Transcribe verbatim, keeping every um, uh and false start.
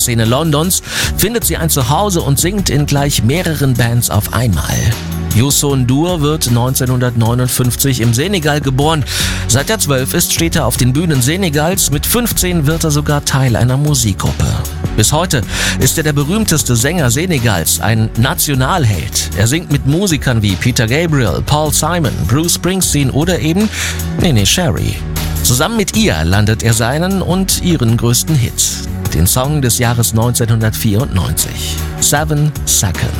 Musikszene Londons findet sie ein Zuhause und singt in gleich mehreren Bands auf einmal. Youssou N'Dour wird neunzehnhundertneunundfünfzig im Senegal geboren. Seit er zwölf ist, steht er auf den Bühnen Senegals. Mit fünfzehn wird er sogar Teil einer Musikgruppe. Bis heute ist er der berühmteste Sänger Senegals, ein Nationalheld. Er singt mit Musikern wie Peter Gabriel, Paul Simon, Bruce Springsteen oder eben Neneh Cherry. Zusammen mit ihr landet er seinen und ihren größten Hit, den Song des Jahres neunzehnhundertvierundneunzig, Seven Seconds.